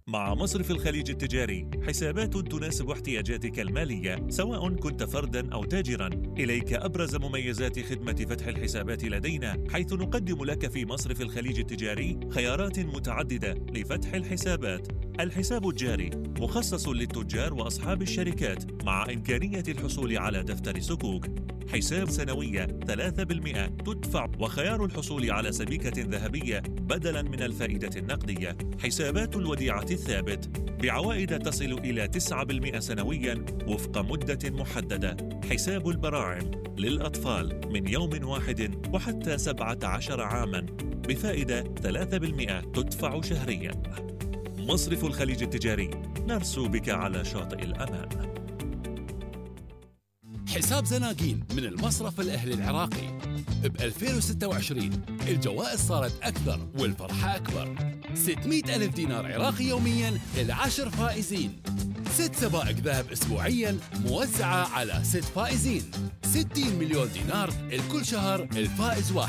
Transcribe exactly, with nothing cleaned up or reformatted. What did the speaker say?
مع مصرف الخليج التجاري حسابات تناسب احتياجاتك المالية سواء كنت فرداً أو تاجراً. إليك أبرز مميزات خدمة فتح الحسابات لدينا، حيث نقدم لك في مصرف الخليج التجاري خيارات متعددة لفتح الحسابات. الحساب الجاري مخصص للتجار وأصحاب الشركات مع إمكانية الحصول على دفتر صكوك. حساب سنوية ثلاثة بالمئة تدفع، وخيار الحصول على سبيكة ذهبية بدلاً من الفائدة النقدية. حسابات الوديعة الثابت بعوائد تصل إلى تسعة بالمئة سنوياً وفق مدة محددة. حساب البراعم للأطفال من يوم واحد وحتى سبعة عشر عاماً بفائدة ثلاثة بالمئة تدفع شهرياً. مصرف الخليج التجاري، نرسو بك على شاطئ الأمان. حساب زناقين من المصرف الأهلي العراقي. ب ألفين وستة وعشرين الجوائز صارت أكثر والفرحة أكبر. ستمئة ألف دينار عراقي يومياً للعشر فائزين. ست سبائك ذهب أسبوعياً موزعة على ست فائزين. ستين مليون دينار لكل شهر الفائز واحد.